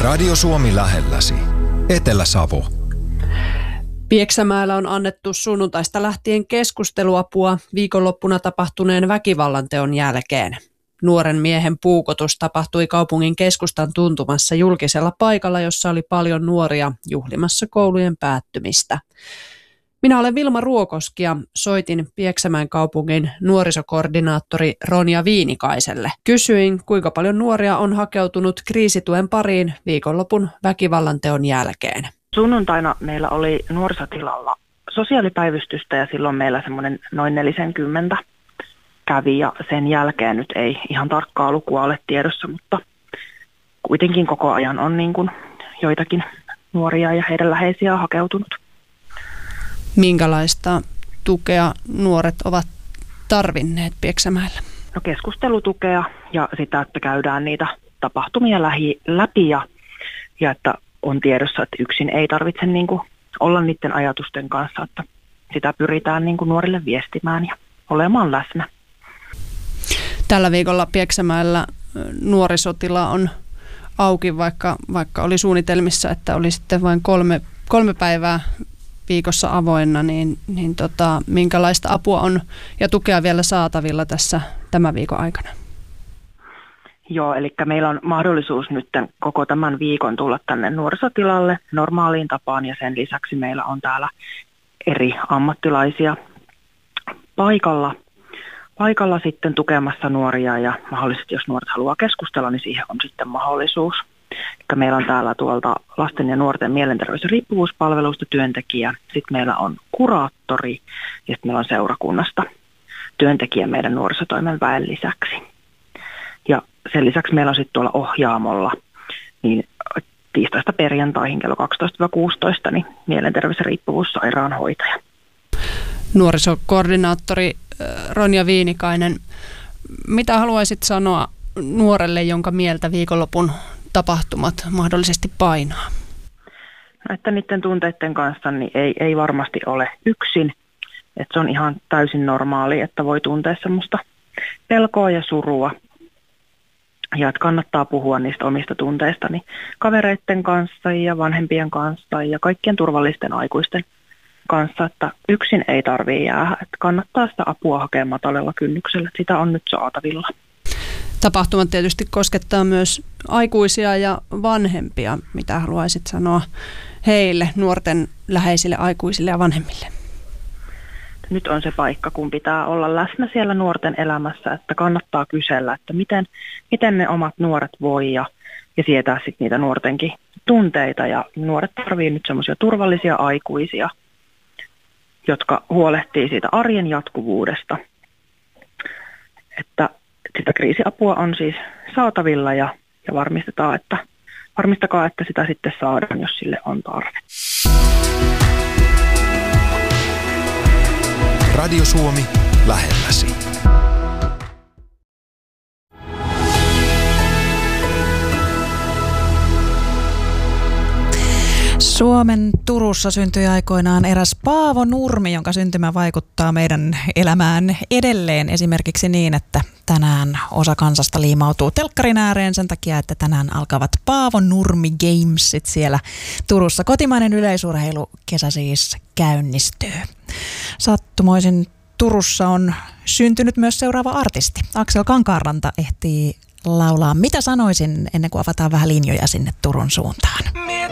Radio Suomi lähelläsi. Etelä-Savo. Pieksämäellä on annettu sunnuntaista lähtien keskusteluapua viikonloppuna tapahtuneen väkivallanteon jälkeen. Nuoren miehen puukotus tapahtui kaupungin keskustan tuntumassa julkisella paikalla, jossa oli paljon nuoria juhlimassa koulujen päättymistä. Minä olen Vilma Ruokoski ja soitin Pieksämäen kaupungin nuorisokoordinaattori Ronja Viinikaiselle. Kysyin, kuinka paljon nuoria on hakeutunut kriisituen pariin viikonlopun väkivallanteon jälkeen. Sunnuntaina meillä oli nuorisotilalla sosiaalipäivystystä ja silloin meillä semmoinen noin 40 kävi ja sen jälkeen nyt ei ihan tarkkaa lukua ole tiedossa, mutta kuitenkin koko ajan on niin kuin joitakin nuoria ja heidän läheisiä hakeutunut. Minkälaista tukea nuoret ovat tarvinneet Pieksämäellä? No keskustelutukea ja sitä, että käydään niitä tapahtumia läpi ja että on tiedossa, että yksin ei tarvitse niin kuin olla niiden ajatusten kanssa, että sitä pyritään niin kuin nuorille viestimään ja olemaan läsnä. Tällä viikolla Pieksämäellä nuorisotila on auki, vaikka oli suunnitelmissa, että oli sitten vain kolme päivää viikossa avoinna, niin minkälaista apua on ja tukea vielä saatavilla tässä tämän viikon aikana? Joo, eli meillä on mahdollisuus nyt koko tämän viikon tulla tänne nuorisotilalle normaaliin tapaan ja sen lisäksi meillä on täällä eri ammattilaisia paikalla sitten tukemassa nuoria ja mahdollisesti jos nuoret haluaa keskustella, niin siihen on sitten mahdollisuus. Eli meillä on täällä tuolta lasten ja nuorten mielenterveys- ja riippuvuuspalveluista työntekijä, sitten meillä on kuraattori ja sitten meillä on seurakunnasta työntekijä meidän nuorisotoimen väen lisäksi. Ja sen lisäksi meillä on sitten tuolla Ohjaamolla niin tiistaista perjantaihin kello 12-16 niin mielenterveys- ja riippuvuussairaanhoitaja. Nuorisokoordinaattori Ronja Viinikainen, mitä haluaisit sanoa nuorelle, jonka mieltä viikonlopun tapahtumat mahdollisesti painaa? No, että niiden tunteiden kanssa niin ei varmasti ole yksin. Että se on ihan täysin normaali, että voi tuntea semmoista pelkoa ja surua. Ja että kannattaa puhua niistä omista tunteista niin kavereiden kanssa ja vanhempien kanssa ja kaikkien turvallisten aikuisten kanssa, että yksin ei tarvitse jäädä. Että kannattaa sitä apua hakea matalalla kynnyksellä. Sitä on nyt saatavilla. Tapahtumat tietysti koskettaa myös aikuisia ja vanhempia. Mitä haluaisit sanoa heille, nuorten läheisille aikuisille ja vanhemmille? Nyt on se paikka, kun pitää olla läsnä siellä nuorten elämässä, että kannattaa kysellä, että miten ne omat nuoret voi ja sietää sitten niitä nuortenkin tunteita. Ja nuoret tarvii nyt semmoisia turvallisia aikuisia, jotka huolehtii siitä arjen jatkuvuudesta. Että sitä kriisiapua on siis saatavilla ja varmistakaa, että sitä sitten saadaan, jos sille on tarve. Radio Suomi lähelläsi. Suomen Turussa syntyi aikoinaan eräs Paavo Nurmi, jonka syntymä vaikuttaa meidän elämään edelleen esimerkiksi niin, että tänään osa kansasta liimautuu telkkarin ääreen sen takia, että tänään alkavat Paavo Nurmi Gamesit siellä Turussa. Kotimainen yleisurheilukesä siis käynnistyy. Sattumoisin Turussa on syntynyt myös seuraava artisti. Aksel Kankaanranta ehtii laulaa Mitä sanoisin ennen kuin avataan vähän linjoja sinne Turun suuntaan.